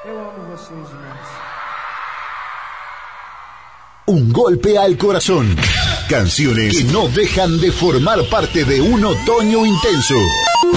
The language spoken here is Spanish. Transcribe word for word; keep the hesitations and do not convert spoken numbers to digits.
Eu amo vocês demais. Un golpe al corazón. Canciones que no dejan de formar parte de un otoño intenso.